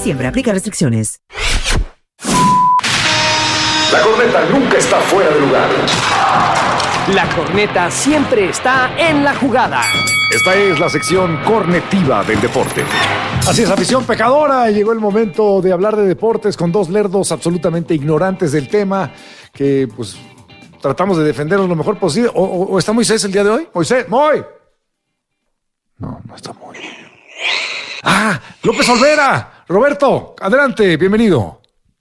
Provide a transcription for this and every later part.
diciembre. Aplica restricciones. La corneta nunca está fuera de lugar. La corneta siempre está en la jugada. Esta es la sección cornetiva del deporte. Así es, afición pecadora. Llegó el momento de hablar de deportes con dos lerdos absolutamente ignorantes del tema que, pues, tratamos de defendernos lo mejor posible. ¿O está Moisés el día de hoy? Moisés, ¡Moy! No está muy. ¡Ah! ¡López Olvera! Roberto, adelante, bienvenido.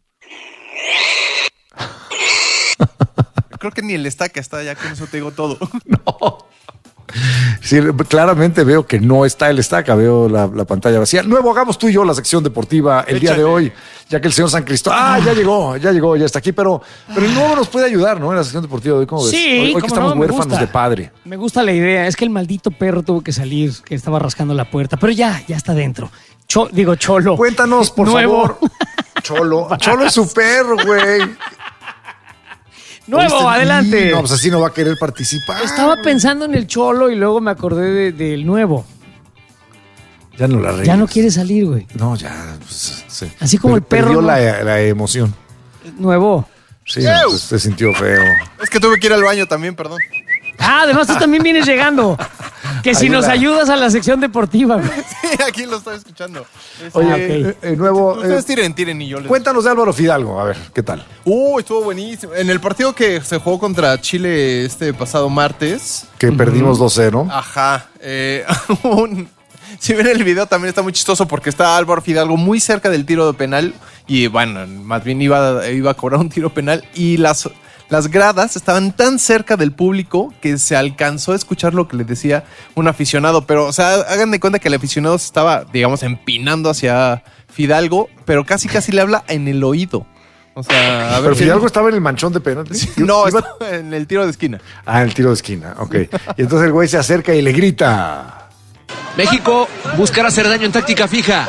Creo que ni el estaca está, ya con eso te digo todo. No. Sí, claramente veo que no está el estaca, veo la pantalla vacía. Nuevo, hagamos tú y yo la sección deportiva el día de hoy, ya que el señor San Cristóbal... ya está aquí, pero el nuevo nos puede ayudar, ¿no? En la sección deportiva de hoy, ¿cómo ves? Sí, hoy que estamos huérfanos de padre. Me gusta la idea, es que el maldito perro tuvo que salir, que estaba rascando la puerta, pero ya está dentro. Cholo. Cuéntanos, por favor. Cholo es su perro, güey. Nuevo, adelante. No, pues así no va a querer participar. Estaba pensando en el Cholo y luego me acordé del nuevo. Ya no la arreglas. Ya no quiere salir, güey. No, ya. Pues, sí. Así como el perro. Perdió ¿no? la emoción. Nuevo. Sí, pues, se sintió feo. Es que tuve que ir al baño también, perdón. Además tú también vienes llegando. Que si nos ayudas a la sección deportiva, güey. Sí, aquí lo estaba escuchando. Oye, Nuevo. Ustedes tiren y yo les... Cuéntanos de Álvaro Fidalgo, a ver, ¿qué tal? Estuvo buenísimo. En el partido que se jugó contra Chile este pasado martes. Que perdimos 2-0. Ajá. Si ven el video también está muy chistoso porque está Álvaro Fidalgo muy cerca del tiro de penal. Y bueno, más bien iba a cobrar un tiro penal. Y las gradas estaban tan cerca del público que se alcanzó a escuchar lo que le decía un aficionado. Pero, o sea, hagan de cuenta que el aficionado se estaba, digamos, empinando hacia Fidalgo, pero casi le habla en el oído. O sea, a ver. Pero Fidalgo estaba en el manchón de penalti. Sí, no, estaba en el tiro de esquina. Ah, en el tiro de esquina, ok. Y entonces el güey se acerca y le grita. México buscará hacer daño en táctica fija.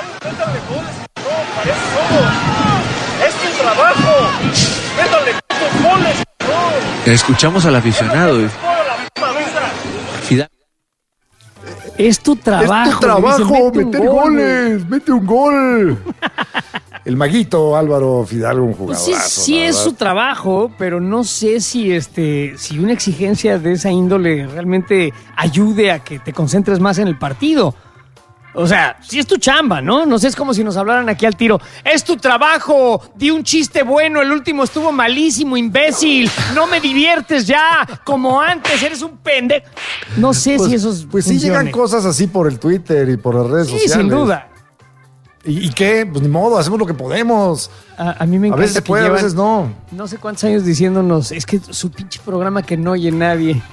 ¡Es tu trabajo! ¡Métale tus goles! Escuchamos al aficionado. Fidalgo. Es tu trabajo. Es tu trabajo, dice, meter goles, mete un gol. El maguito Álvaro Fidalgo, un jugadorazo. Pues sí es su trabajo, pero no sé si una exigencia de esa índole realmente ayude a que te concentres más en el partido. O sea, sí es tu chamba, ¿no? No sé, es como si nos hablaran aquí al tiro. ¡Es tu trabajo! Di un chiste bueno, el último estuvo malísimo, imbécil. No me diviertes ya, como antes, eres un pendejo. No sé si eso Pues sí llegan cosas así por el Twitter y por las redes sociales. Sí, sin duda. ¿Y qué? Pues ni modo, hacemos lo que podemos. A mí me encanta. A veces se puede, a veces no. No sé cuántos años diciéndonos, es que su pinche programa que no oye nadie.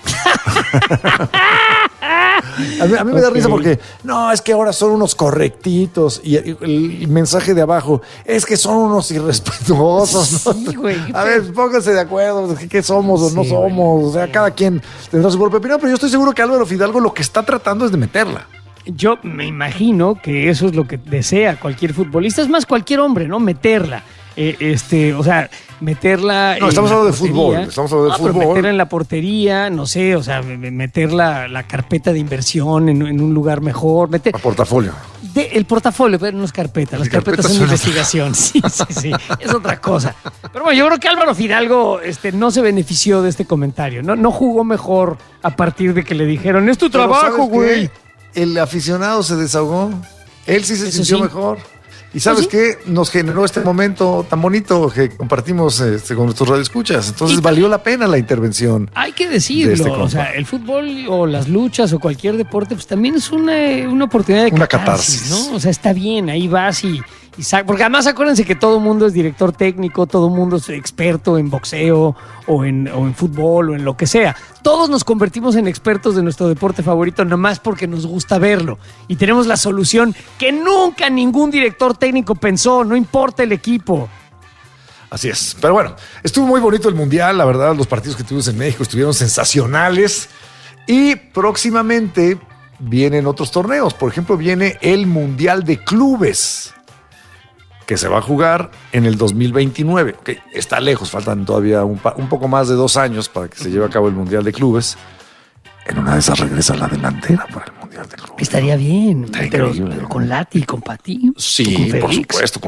A mí me da risa porque, no, es que ahora son unos correctitos. Y el mensaje de abajo, es que son unos irrespetuosos, ¿no? Sí, güey. A ver, pónganse de acuerdo, ¿qué somos o no somos? O sea, cada quien tendrá su propia opinión, pero yo estoy seguro que Álvaro Fidalgo lo que está tratando es de meterla. Yo me imagino que eso es lo que desea cualquier futbolista, es más cualquier hombre, ¿no? Meterla. O sea, meterla. No, estamos hablando de fútbol. Estamos hablando de fútbol. Pero meterla en la portería, no sé, o sea, meter la carpeta de inversión en un lugar mejor. A portafolio. El portafolio, pero no es carpeta. Las carpetas son de investigación. Sí. Es otra cosa. Pero bueno, yo creo que Álvaro Fidalgo no se benefició de este comentario. No jugó mejor a partir de que le dijeron, es tu trabajo, güey. El aficionado se desahogó. Él sí se sintió mejor. Y ¿sabes qué? Nos generó este momento tan bonito que compartimos con nuestros radioescuchas. Entonces valió la pena la intervención. Hay que decirlo. O sea, el fútbol o las luchas o cualquier deporte, pues también es una oportunidad de catarsis, ¿no? O sea, está bien, ahí vas y porque además acuérdense que todo mundo es director técnico, todo mundo es experto en boxeo o en fútbol o en lo que sea. Todos nos convertimos en expertos de nuestro deporte favorito nomás porque nos gusta verlo. Y tenemos la solución que nunca ningún director técnico pensó, no importa el equipo. Así es. Pero bueno, estuvo muy bonito el Mundial, la verdad, los partidos que tuvimos en México estuvieron sensacionales. Y próximamente vienen otros torneos. Por ejemplo, viene el Mundial de Clubes, que se va a jugar en el 2029. Okay, está lejos, faltan todavía un poco más de 2 años para que se lleve a cabo el Mundial de Clubes. En una de esas regresa la delantera para el Mundial de Clubes. Estaría bien, Está pero increíble. con Lati, con Pati. Sí, por supuesto.